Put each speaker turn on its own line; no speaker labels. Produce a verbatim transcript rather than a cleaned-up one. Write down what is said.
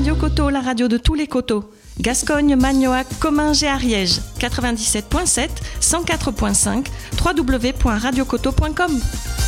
Radio Coteau, la radio de tous les coteaux. Gascogne, Magnoac, Comminges et Ariège. quatre-vingt-dix-sept virgule sept, cent quatre virgule cinq, w w w point radio coteau point com.